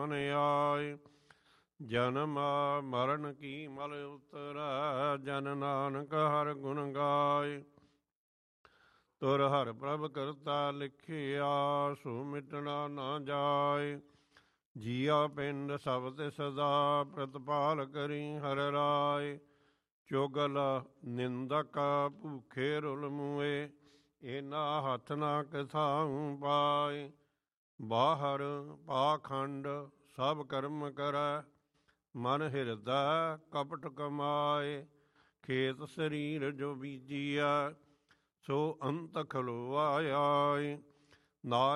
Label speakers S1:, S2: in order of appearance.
S1: ਆਏ। ਜਨਮ ਮਰਨ ਕੀ ਮਲ ਉਤਰੈ, ਜਨ ਨਾਨਕ ਹਰ ਗੁਣ ਗਾਏ। ਤੁਰ ਹਰ ਪ੍ਰਭ ਕਰਤਾ ਲਿਖਿਆ, ਸੋ ਮਿਟਣਾ ਨਾ ਜਾਏ। ਜੀਆ ਪਿੰਡ ਸਭ ਤੇ ਸਦਾ, ਪ੍ਰਤਪਾਲ ਕਰੀ ਹਰ ਰਾਏ। ਚੁਗਲ ਨਿੰਦਕ ਭੂਖੇ ਰੁਲ ਮੁਏ, ਇਹਨਾਂ ਹੱਥ ਨਾ ਕਿਥਾਉ ਪਾਏ। ਬਾਹਰ ਪਾਖੰਡ ਸਭ ਕਰਮ ਕਰੈ, ਮਨ ਹਿਰਦੈ ਕਪਟ ਕਮਾਏ। ਖੇਤ ਸਰੀਰ ਜੋ ਬੀਜੀਐ, ਸੋ ਅੰਤ ਖਲੋਆ ਆਏ। ਨਾ